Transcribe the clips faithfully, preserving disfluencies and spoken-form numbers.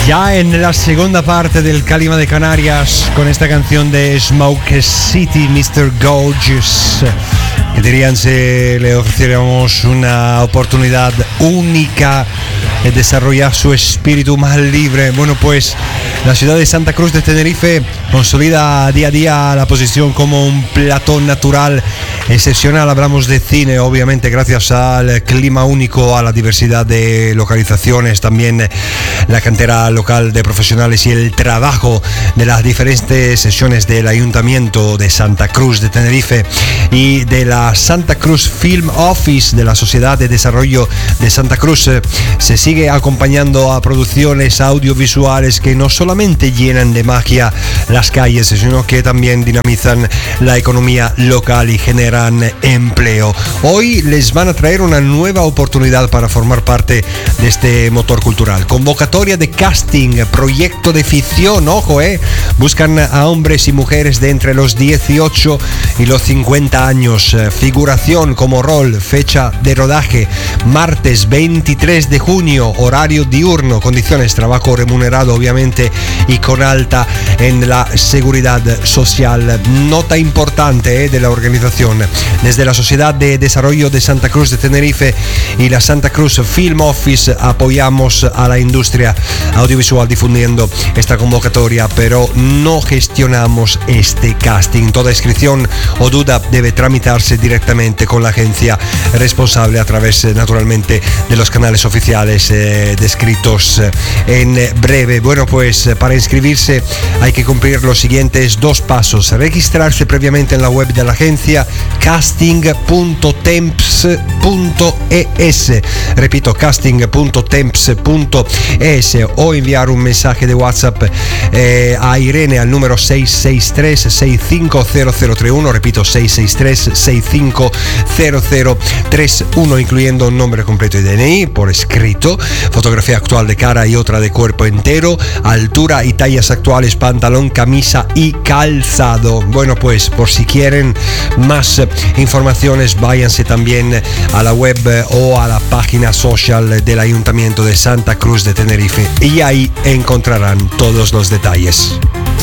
Ya en la segunda parte del Calima de Canarias, con esta canción de Smoke City, mister Gorgeous, que dirían si le ofreciéramos una oportunidad única de desarrollar su espíritu más libre. Bueno, pues la ciudad de Santa Cruz de Tenerife consolida día a día la posición como un platón natural excepcional. Hablamos de cine, obviamente, gracias al clima único, a la diversidad de localizaciones, también la cantera local de profesionales y el trabajo de las diferentes sesiones del Ayuntamiento de Santa Cruz de Tenerife y de la Santa Cruz Film Office de la Sociedad de Desarrollo de Santa Cruz. Se sigue acompañando a producciones audiovisuales que no solamente llenan de magia las calles, sino que también dinamizan la economía local y generan empleo. Hoy les van a traer una nueva oportunidad para formar parte de este motor cultural. Convocatoria de casting, proyecto de ficción, ojo, eh. Buscan a hombres y mujeres de entre los dieciocho y los cincuenta años. Figuración como rol, fecha de rodaje, martes veintitrés de junio, horario diurno, condiciones, trabajo remunerado, obviamente, y con alta en la seguridad social. Nota importante eh, de la organización. Desde la Sociedad de Desarrollo de Santa Cruz de Tenerife y la Santa Cruz Film Office apoyamos a la industria audiovisual difundiendo esta convocatoria, pero no gestionamos este casting. Toda inscripción o duda debe tramitarse directamente con la agencia responsable a través, naturalmente, de los canales oficiales eh, descritos en breve. Bueno, pues para inscribirse hay que cumplir los siguientes dos pasos: registrarse previamente en la web de la agencia casting punto temps punto es, repito, casting punto temps punto es, o enviar un mensaje de WhatsApp eh, a Irene al número seis seis tres, seis cinco cero cero tres uno, repito, seis seis tres, seis cinco cero cero tres uno, incluyendo un nombre completo y D N I por escrito, fotografía actual de cara y otra de cuerpo entero, altura y tallas actuales, pantalón, camisa y calzado. Bueno, pues por si quieren más informaciones, váyanse también a la web o a la página social del Ayuntamiento de Santa Cruz de Tenerife y ahí encontrarán todos los detalles.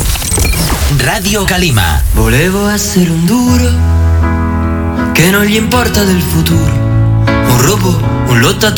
Radio Calima. Volevo essere un duro che non gli importa del futuro, un robot, un lottatore